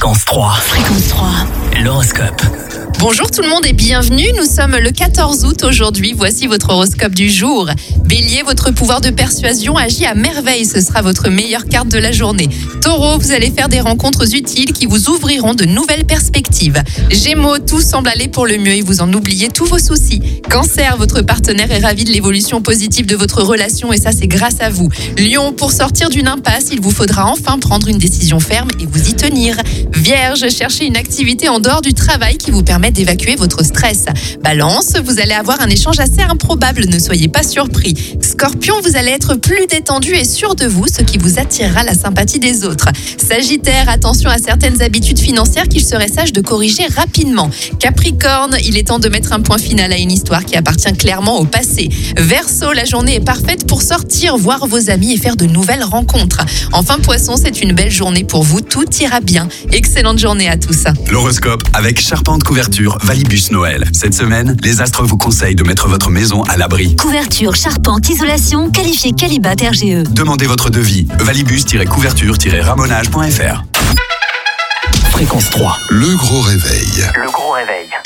Fréquence 3. Fréquence 3. L'horoscope. Bonjour tout le monde et bienvenue, nous sommes le 14 août aujourd'hui, voici votre horoscope du jour. Bélier, votre pouvoir de persuasion agit à merveille, ce sera votre meilleure carte de la journée. Taureau, vous allez faire des rencontres utiles qui vous ouvriront de nouvelles perspectives. Gémeaux, tout semble aller pour le mieux et vous en oubliez tous vos soucis. Cancer, votre partenaire est ravi de l'évolution positive de votre relation et ça c'est grâce à vous. Lion, pour sortir d'une impasse, il vous faudra enfin prendre une décision ferme et vous y tenir. Vierge, cherchez une activité en dehors du travail qui vous permet d'évacuer votre stress. Balance, vous allez avoir un échange assez improbable, ne soyez pas surpris. Scorpion, vous allez être plus détendu et sûr de vous, ce qui vous attirera la sympathie des autres. Sagittaire, attention à certaines habitudes financières qu'il serait sage de corriger rapidement. Capricorne, il est temps de mettre un point final à une histoire qui appartient clairement au passé. Verseau, la journée est parfaite pour sortir, voir vos amis et faire de nouvelles rencontres. Enfin Poisson, c'est une belle journée pour vous, tout ira bien. Excellente journée à tous. L'horoscope avec Charpente Couverture Valibus Noël. Cette semaine, les astres vous conseillent de mettre votre maison à l'abri. Couverture, charpente, isolation, qualifié Qualibat RGE. Demandez votre devis. Valibus-couverture-ramonage.fr. Fréquence 3. Le gros réveil. Le gros réveil.